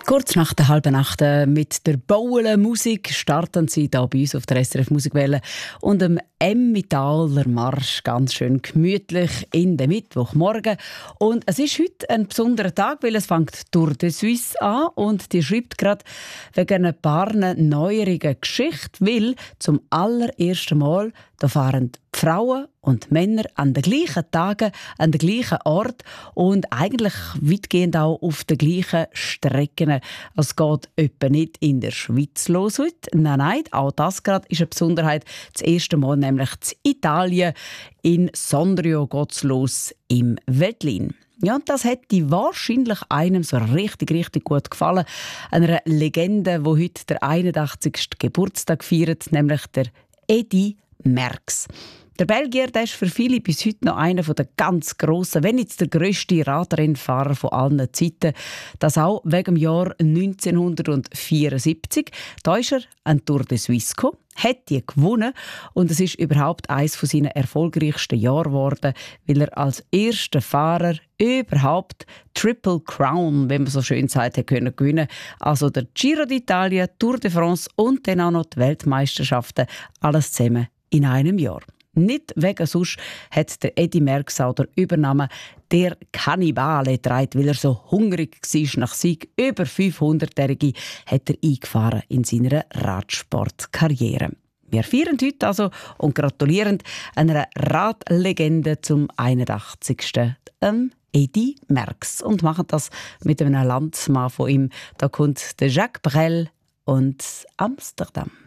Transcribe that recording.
Kurz nach der halben Nacht mit der Baulen-Musik starten sie hier bei uns auf der SRF Musikwelle und dem Emmentaler Marsch ganz schön gemütlich in den Mittwochmorgen. Und es ist heute ein besonderer Tag, weil es fängt Tour de Suisse an und die schreibt gerade wegen ein paar neuerigen Geschichten, weil zum allerersten Mal da fahren Frauen und Männer an den gleichen Tagen, an den gleichen Ort und eigentlich weitgehend auch auf den gleichen Strecken. Es geht etwa nicht in der Schweiz los heute. Nein, auch das gerade ist eine Besonderheit. Das erste Mal nämlich in Italien. In Sondrio geht es los im Veltlin. Ja, und das hätte wahrscheinlich einem so richtig gut gefallen. Einer Legende, die heute der 81. Geburtstag feiert, nämlich der Eddy Merckx. Der Belgier, der ist für viele bis heute noch einer der ganz grossen, wenn nicht der grösste Radrennfahrer von allen Zeiten. Das auch wegen dem Jahr 1974. Da ist er an Tour de Suisse gekommen, hat die gewonnen und es ist überhaupt eines seiner erfolgreichsten Jahre geworden, weil er als erster Fahrer überhaupt Triple Crown, wenn man so schön sagt, gewinnen konnte. Also der Giro d'Italia, Tour de France und dann auch noch die Weltmeisterschaften, alles zusammen in einem Jahr. Nicht wegen sonst hat der Eddy Merckx auch den Übernamen «Der Kannibale» getragen, weil er so hungrig war nach Sieg. Über 500-Jährige hat er eingefahren in seiner Radsportkarriere. Wir feiern heute also und gratulieren einer Radlegende zum 81. Eddy Merckx und machen das mit einem Landsmann von ihm. Da kommt der Jacques Brel und Amsterdam.